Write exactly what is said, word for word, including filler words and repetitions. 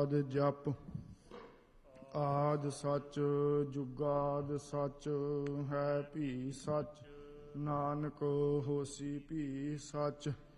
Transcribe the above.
ਆਦ ਜਪ। ਆਦ ਸੱਚ ਜੁਗਾਦ ਸੱਚ ਹੈ ਭੀ ਸੱਚ। ਨਾਨਕ ਹੋਸੀ ਭੀ ਸੱਚ।